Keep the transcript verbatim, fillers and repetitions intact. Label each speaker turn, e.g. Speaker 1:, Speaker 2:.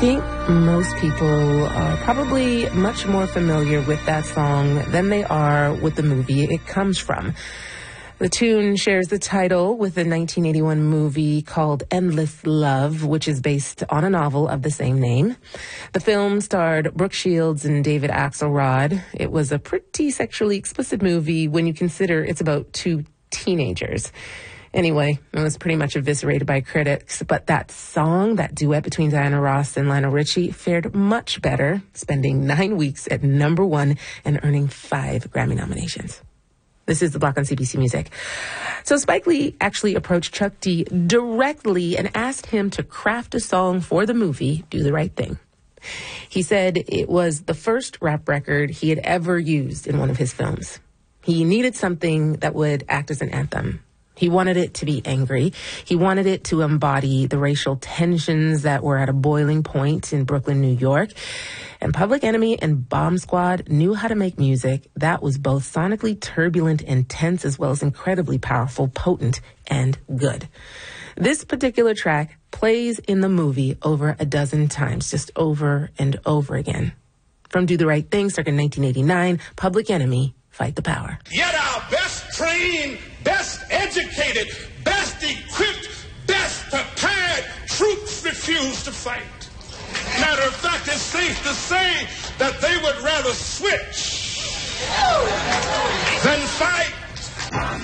Speaker 1: think most people are probably much more familiar with that song than they are with the movie it comes from. The tune shares the title with a nineteen eighty-one movie called Endless Love, which is based on a novel of the same name. The film starred Brooke Shields and David Axelrod. It was a pretty sexually explicit movie when you consider it's about two teenagers. Anyway, it was pretty much eviscerated by critics, but that song, that duet between Diana Ross and Lionel Richie, fared much better, spending nine weeks at number one and earning five Grammy nominations. This is The Block on C B C Music. So Spike Lee actually approached Chuck D directly and asked him to craft a song for the movie Do the Right Thing. He said it was the first rap record he had ever used in one of his films. He needed something that would act as an anthem. He wanted it to be angry. He wanted it to embody the racial tensions that were at a boiling point in Brooklyn, New York. And Public Enemy and Bomb Squad knew how to make music that was both sonically turbulent and tense, as well as incredibly powerful, potent, and good. This particular track plays in the movie over a dozen times, just over and over again. From Do the Right Thing, circa nineteen eighty-nine, Public Enemy, Fight the Power.
Speaker 2: Yet our best trained, best educated, best equipped, best prepared troops refuse to fight. Matter of fact, it's safe to say that they would rather switch than fight.